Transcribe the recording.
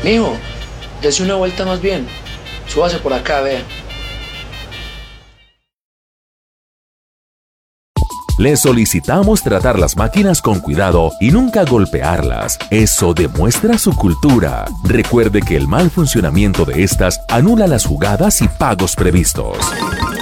Mijo, dese una vuelta más bien. Súbase por acá, vea. Le solicitamos tratar las máquinas con cuidado y nunca golpearlas. Eso demuestra su cultura. Recuerde que el mal funcionamiento de estas anula las jugadas y pagos previstos.